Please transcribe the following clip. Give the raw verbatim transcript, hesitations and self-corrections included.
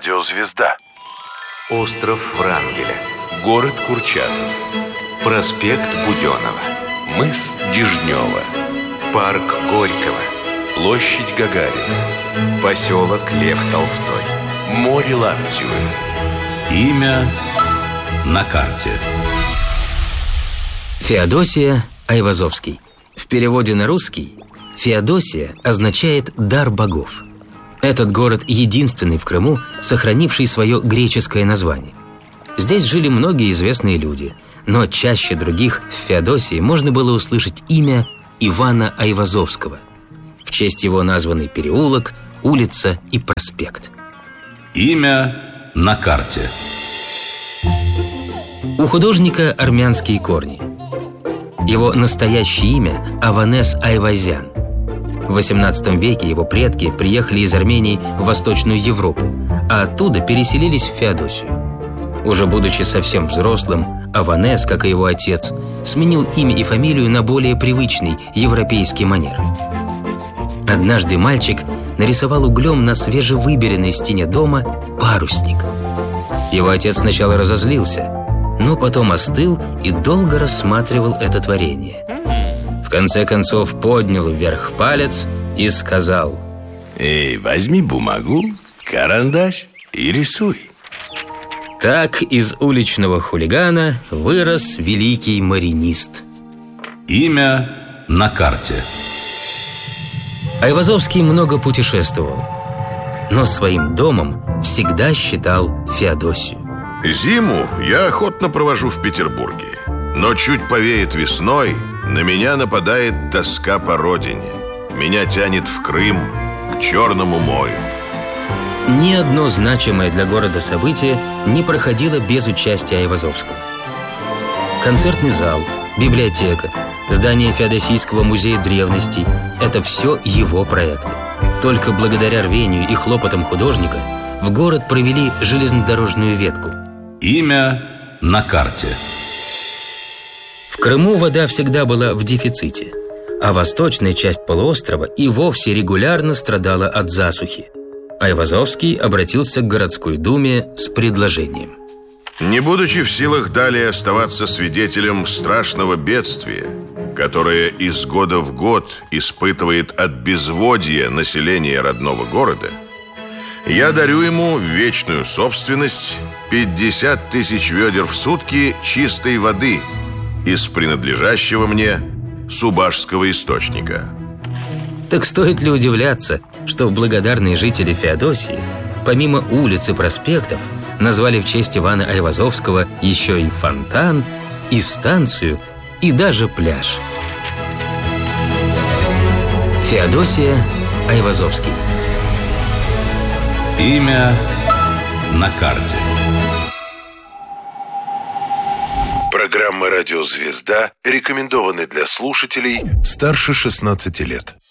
Радиозвезда. Остров Врангеля. Город Курчатов. Проспект Буденова. Мыс Дежнева. Парк Горького. Площадь Гагарина. Поселок Лев Толстой. Море Лаптевы. Имя на карте. Феодосия Айвазовский. В переводе на русский Феодосия означает «дар богов». Этот город единственный в Крыму, сохранивший свое греческое название. Здесь жили многие известные люди, но чаще других в Феодосии можно было услышать имя Ивана Айвазовского. В честь его названы переулок, улица и проспект. Имя на карте. У художника армянские корни. Его настоящее имя – Аванес Айвазян. В восемнадцатом веке его предки приехали из Армении в Восточную Европу, а оттуда переселились в Феодосию. Уже будучи совсем взрослым, Аванес, как и его отец, сменил имя и фамилию на более привычный европейский манер. Однажды мальчик нарисовал углем на свежевыбеленной стене дома парусник. Его отец сначала разозлился, но потом остыл и долго рассматривал это творение. В конце концов поднял вверх палец и сказал: «Эй, возьми бумагу, карандаш и рисуй». Так из уличного хулигана вырос великий маринист. Имя на карте. Айвазовский много путешествовал, но своим домом всегда считал Феодосию. Зиму я охотно провожу в Петербурге, но чуть повеет весной, на меня нападает тоска по родине. Меня тянет в Крым, к Черному морю. Ни одно значимое для города событие не проходило без участия Айвазовского. Концертный зал, библиотека, здание Феодосийского музея древностей – это все его проекты. Только благодаря рвению и хлопотам художника в город провели железнодорожную ветку. Имя на карте. В Крыму вода всегда была в дефиците, а восточная часть полуострова и вовсе регулярно страдала от засухи. Айвазовский обратился к городской думе с предложением. Не будучи в силах далее оставаться свидетелем страшного бедствия, которое из года в год испытывает от безводья население родного города, я дарю ему в вечную собственность пятьдесят тысяч ведер в сутки чистой воды из принадлежащего мне Субашского источника. Так стоит ли удивляться, что благодарные жители Феодосии, помимо улиц и проспектов, назвали в честь Ивана Айвазовского еще и фонтан, и станцию, и даже пляж. Феодосия Айвазовский. Имя на карте. Программа «Радиозвезда» рекомендованы для слушателей старше шестнадцати лет.